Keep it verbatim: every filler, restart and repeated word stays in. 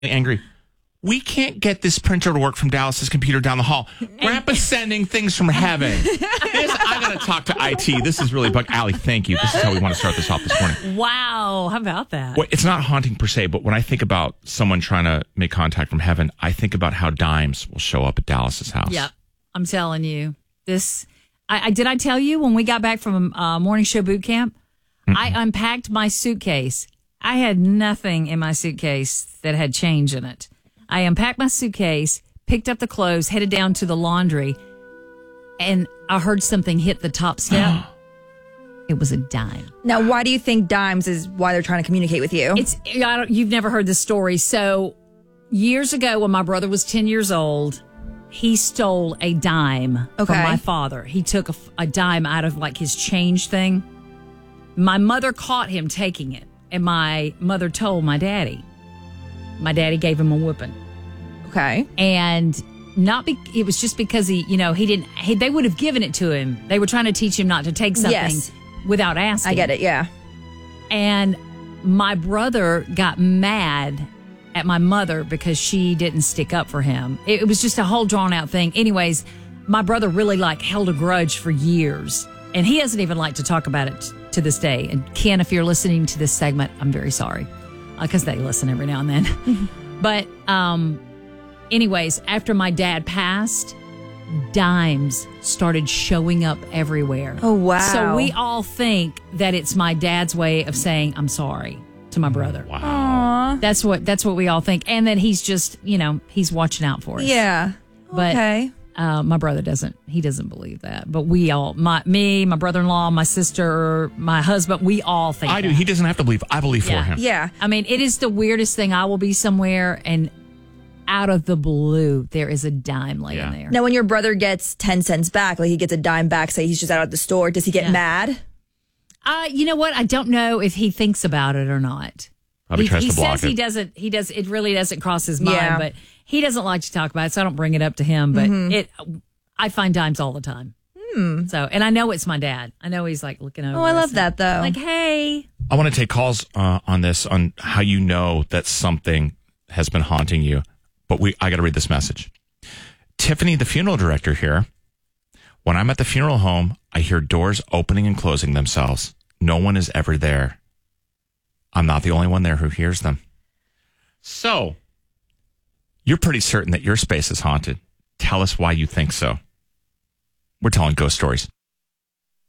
angry. We can't get this printer to work from Dallas's computer down the hall. Grandpa's sending things from heaven. This, I got to talk to I T. This is really bug. Allie, thank you. This is how we want to start this off this morning. Wow. How about that? Well, it's not haunting per se, but when I think about someone trying to make contact from heaven, I think about how dimes will show up at Dallas's house. Yep. I'm telling you. This, I, I did I tell you when we got back from uh, morning show boot camp, mm-hmm. I unpacked my suitcase. I had nothing in my suitcase that had change in it. I unpacked my suitcase, picked up the clothes, headed down to the laundry, and I heard something hit the top step. It was a dime. Now, why do you think dimes is why they're trying to communicate with you? It's I don't, you've never heard this story. So years ago, when my brother was ten years old, he stole a dime okay. from my father. He took a, a dime out of like his change thing. My mother caught him taking it, and my mother told my daddy. My daddy gave him a whooping. Okay. And not be, it was just because he, you know, he didn't, he, they would have given it to him. They were trying to teach him not to take something yes. without asking. I get it, yeah. And my brother got mad at my mother because she didn't stick up for him. It, it was just a whole drawn out thing. Anyways, my brother really like held a grudge for years. And he doesn't even like to talk about it t- to this day. And Ken, if you're listening to this segment, I'm very sorry. Because they listen every now and then. But um, anyways, after my dad passed, dimes started showing up everywhere. Oh, wow. So we all think that it's my dad's way of saying, I'm sorry to my brother. Wow. Aww. That's what that's what we all think. And then he's just, you know, he's watching out for us. Yeah. But okay. uh, my brother doesn't. He doesn't believe that. But we all, my me, my brother-in-law, my sister, my husband, we all think I do. that. He doesn't have to believe. I believe Yeah. for him. Yeah. I mean, it is the weirdest thing. I will be somewhere and out of the blue, there is a dime laying Yeah. there. Now, when your brother gets ten cents back, like he gets a dime back, say he's just out at the store, does he get Yeah. mad? Uh, you know what? I don't know if he thinks about it or not. Probably he tries he to block says he it. doesn't. He does. It really doesn't cross his mind, Yeah. but he doesn't like to talk about it, so I don't bring it up to him. But Mm-hmm. it, I find dimes all the time. Hmm. So, and I know it's my dad. I know he's like looking over. Oh, I us love and that, though. Like, hey, I want to take calls uh, on this, on how you know that something has been haunting you. But we, I got to read this message. Tiffany, the funeral director here. When I'm at the funeral home, I hear doors opening and closing themselves. No one is ever there. I'm not the only one there who hears them. So, you're pretty certain that your space is haunted. Tell us why you think so. We're telling ghost stories.